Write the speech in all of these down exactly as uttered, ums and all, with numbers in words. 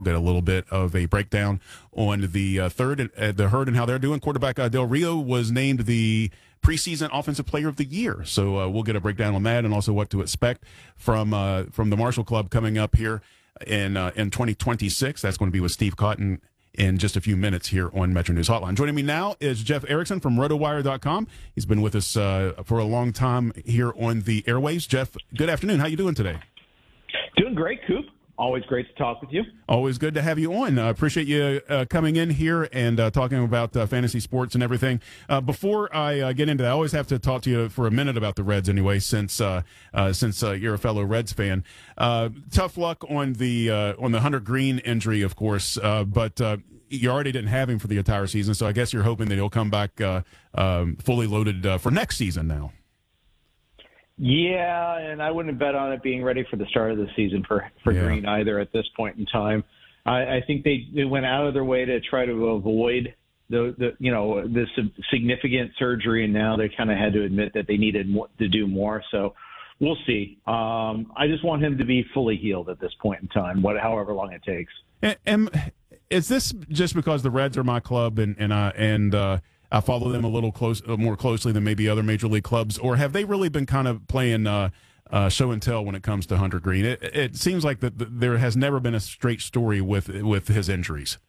get a little bit of a breakdown on the uh, third, uh, the herd and how they're doing. Quarterback uh, Del Rio was named the preseason offensive player of the year. So uh, we'll get a breakdown on that and also what to expect from uh, from the Marshall Club coming up here in uh, in twenty twenty-six. That's going to be with Steve Cotton in just a few minutes here on Metro News Hotline. Joining me now is Jeff Erickson from rotowire dot com. He's been with us uh, for a long time here on the airwaves. Jeff, good afternoon. How you doing today? Doing great, Coop. Always great to talk with you. Always good to have you on. I uh, appreciate you uh, coming in here and uh, talking about uh, fantasy sports and everything. Uh, before I uh, get into that, I always have to talk to you for a minute about the Reds anyway, since uh, uh, since uh, you're a fellow Reds fan. Uh, tough luck on the uh, on the Hunter Green injury, of course, uh, but uh, you already didn't have him for the entire season, so I guess you're hoping that he'll come back uh, um, fully loaded uh, for next season now. Yeah, and I wouldn't bet on it being ready for the start of the season for, for yeah. Green either at this point in time. I, I think they, they went out of their way to try to avoid the, the you know this significant surgery, and now they kind of had to admit that they needed more, to do more. So we'll see. Um, I just want him to be fully healed at this point in time, what, however long it takes. And, and is this just because the Reds are my club and and I and uh, I follow them a little close, uh, more closely than maybe other major league clubs, or have they really been kind of playing uh, uh, show and tell when it comes to Hunter Green? It, it seems like that the, there has never been a straight story with with his injuries.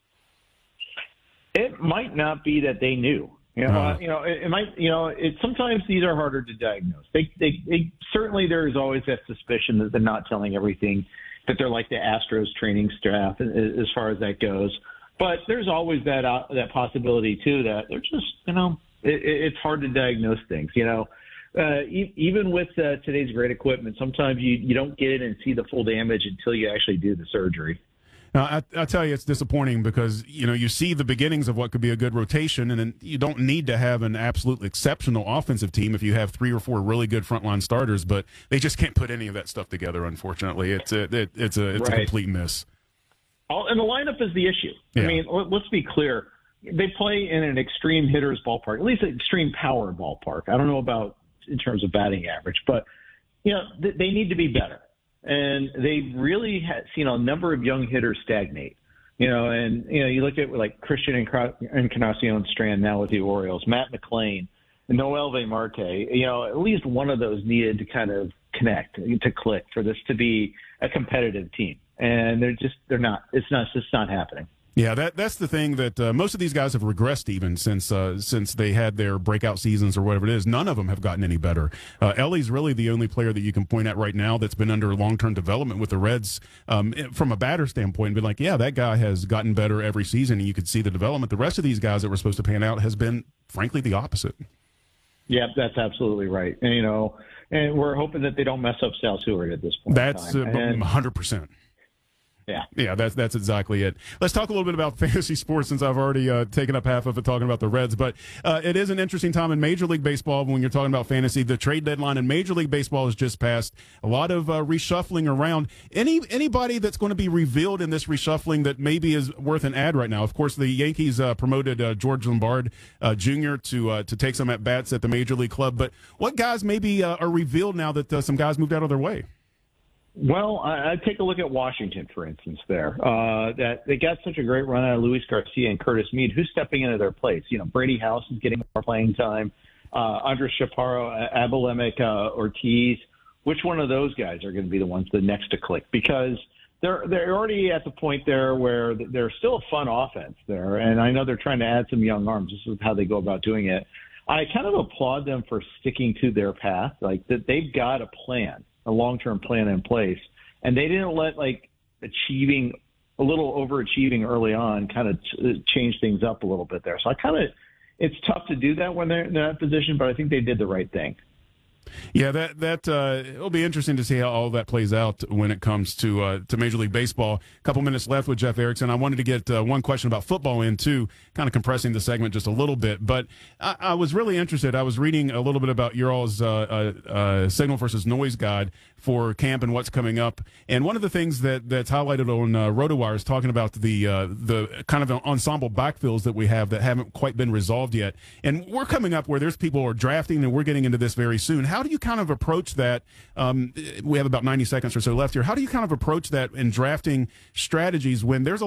It might not be that they knew. You know, uh, you know, it, it might. You know, it, sometimes these are harder to diagnose. They, they, they certainly there is always that suspicion that they're not telling everything, that they're like the Astros training staff as far as that goes. But there's always that uh, that possibility too that they're just, you know, it, it's hard to diagnose things. You know, uh, e- even with uh, today's great equipment, sometimes you you don't get in and see the full damage until you actually do the surgery. Now, I, I tell you, it's disappointing because, you know, you see the beginnings of what could be a good rotation, and then you don't need to have an absolutely exceptional offensive team if you have three or four really good frontline starters, but they just can't put any of that stuff together, unfortunately. It's a, it, it's a, it's right. a complete miss. All, and the lineup is the issue. Yeah. I mean, let's be clear. They play in an extreme hitter's ballpark, at least an extreme power ballpark. I don't know about in terms of batting average, but, you know, th- they need to be better. And they really have seen a number of young hitters stagnate, you know, and, you know, you look at like Christian Encarnacion Strand now with the Orioles, Matt McLain, Noelvi Marte, you know, at least one of those needed to kind of connect, to click for this to be a competitive team. And they're just, they're not, it's not, it's not happening. Yeah, that that's the thing that uh, most of these guys have regressed even since uh, since they had their breakout seasons or whatever it is. None of them have gotten any better. Uh, Ellie's really the only player that you can point at right now that's been under long-term development with the Reds um, from a batter standpoint. Be like, yeah, that guy has gotten better every season, and you could see the development. The rest of these guys that were supposed to pan out has been, frankly, the opposite. Yeah, that's absolutely right. And, you know, and we're hoping that they don't mess up Sal Seward at this point. That's uh, one hundred percent. Yeah, yeah, that's that's exactly it. Let's talk a little bit about fantasy sports since I've already uh, taken up half of it talking about the Reds. But uh, it is an interesting time in Major League Baseball when you're talking about fantasy. The trade deadline in Major League Baseball has just passed. A lot of uh, reshuffling around. Any anybody that's going to be revealed in this reshuffling that maybe is worth an ad right now? Of course, the Yankees uh, promoted uh, George Lombard uh, Junior to uh, to take some at bats at the Major League club. But what guys maybe uh, are revealed now that uh, some guys moved out of their way? Well, I, I take a look at Washington, for instance, there. Uh, that they got such a great run out of Luis Garcia and Curtis Mead. Who's stepping into their place? You know, Brady House is getting more playing time. Uh, Andres Chaparro, Abimelec uh, Ortiz. Which one of those guys are going to be the ones the next to click? Because they're they're already at the point there where they're still a fun offense there, and I know they're trying to add some young arms. This is how they go about doing it. I kind of applaud them for sticking to their path, like that they've got a plan. A long-term plan in place, and they didn't let like achieving a little overachieving early on kind of ch- change things up a little bit there. So I kind of, it's tough to do that when they're in that position, but I think they did the right thing. Yeah, that that uh, it'll be interesting to see how all that plays out when it comes to uh, to Major League Baseball. A couple minutes left with Jeff Erickson. I wanted to get uh, one question about football in too, kind of compressing the segment just a little bit. But I, I was really interested. I was reading a little bit about your all's uh, uh, uh, signal versus noise guide for camp and what's coming up. And one of the things that that's highlighted on uh, RotoWire is talking about the uh, the kind of ensemble backfills that we have that haven't quite been resolved yet. And we're coming up where there's people who are drafting, and we're getting into this very soon. How do you kind of approach that? Um, we have about ninety seconds or so left here. How do you kind of approach that in drafting strategies when there's a